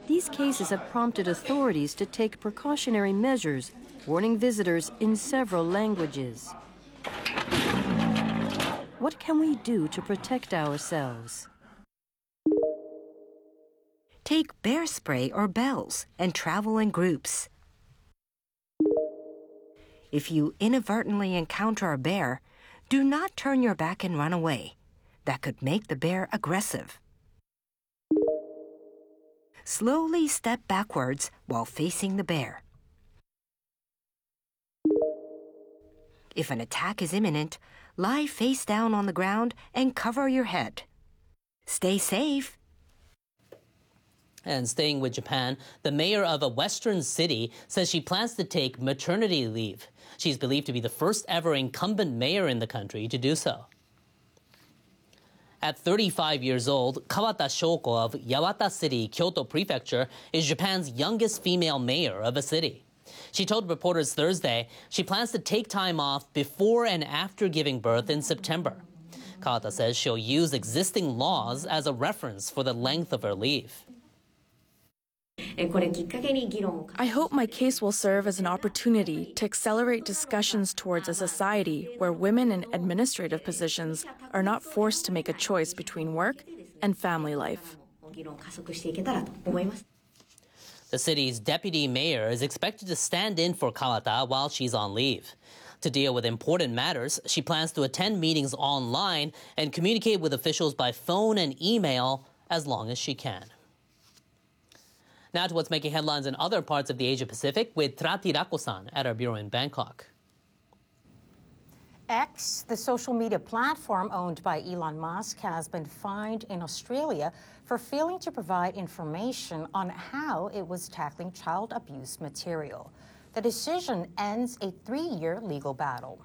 These cases have prompted authorities to take precautionary measures, warning visitors in several languages. What can we do to protect ourselves? Take bear spray or bells and travel in groups. If you inadvertently encounter a bear, do not turn your back and run away. That could make the bear aggressive. Slowly step backwards while facing the bear. If an attack is imminent, lie face down on the ground and cover your head. Stay safe. And staying with Japan, the mayor of a western city says she plans to take maternity leave. She's believed to be the first ever incumbent mayor in the country to do so. At 35 years old, Kawata Shoko of Yawata City, Kyoto Prefecture, is Japan's youngest female mayor of a city. She told reporters Thursday she plans to take time off before and after giving birth in September. Kawata says she'll use existing laws as a reference for the length of her leave. I hope my case will serve as an opportunity to accelerate discussions towards a society where women in administrative positions are not forced to make a choice between work and family life. The city's deputy mayor is expected to stand in for Kawata while she's on leave. To deal with important matters, she plans to attend meetings online and communicate with officials by phone and email as long as she can. Now to what's making headlines in other parts of the Asia-Pacific with Trati Rakosan at our bureau in Bangkok. X, the social media platform owned by Elon Musk, has been fined in Australia for failing to provide information on how it was tackling child abuse material. The decision ends a 3-year legal battle.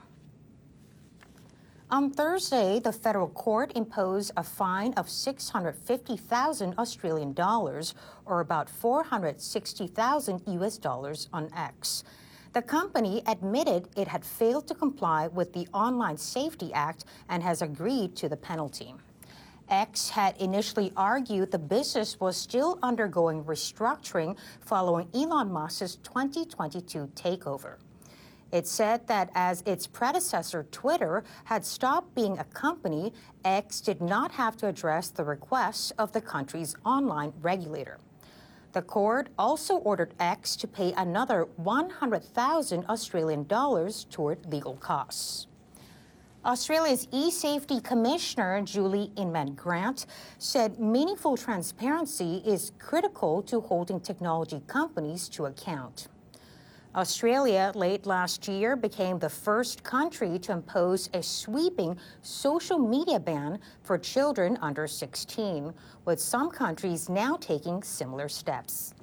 On Thursday, the federal court imposed a fine of 650,000 Australian dollars, or about 460,000 US dollars on X. The company admitted it had failed to comply with the Online Safety Act and has agreed to the penalty. X had initially argued the business was still undergoing restructuring following Elon Musk's 2022 takeover. It said that as its predecessor, Twitter, had stopped being a company, X did not have to address the requests of the country's online regulator. The court also ordered X to pay another 100,000 Australian dollars toward legal costs. Australia's e-safety commissioner, Julie Inman-Grant, said meaningful transparency is critical to holding technology companies to account. Australia, late last year, became the first country to impose a sweeping social media ban for children under 16, with some countries now taking similar steps.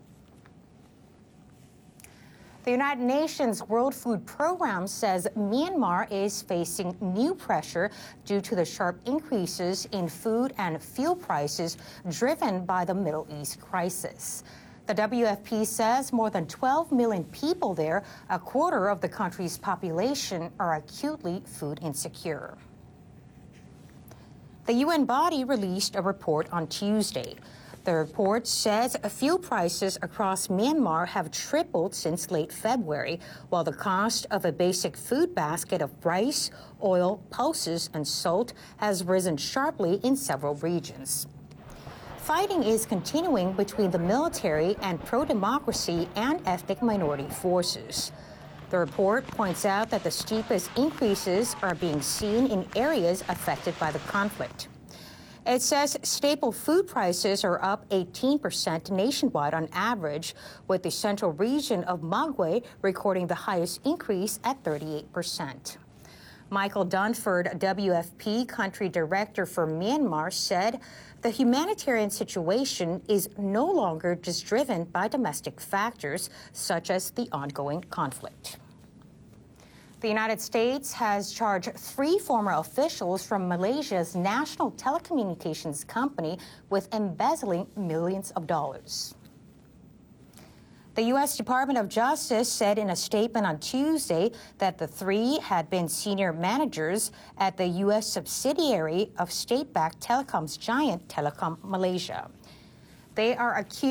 The United Nations World Food Programme says Myanmar is facing new pressure due to the sharp increases in food and fuel prices driven by the Middle East crisis. The WFP says more than 12 million people there, a quarter of the country's population, are acutely food insecure. The UN body released a report on Tuesday. The report says fuel prices across Myanmar have tripled since late February, while the cost of a basic food basket of rice, oil, pulses, and salt has risen sharply in several regions. Fighting is continuing between the military and pro-democracy and ethnic minority forces. The report points out that the steepest increases are being seen in areas affected by the conflict. It says staple food prices are up 18% nationwide on average, with the central region of Magwe recording the highest increase at 38%. Michael Dunford, WFP Country Director for Myanmar, said the humanitarian situation is no longer just driven by domestic factors, such as the ongoing conflict. The United States has charged 3 former officials from Malaysia's national telecommunications company with embezzling millions of dollars. The U.S. Department of Justice said in a statement on Tuesday that the 3 had been senior managers at the U.S. subsidiary of state-backed telecoms giant Telekom Malaysia. They are accused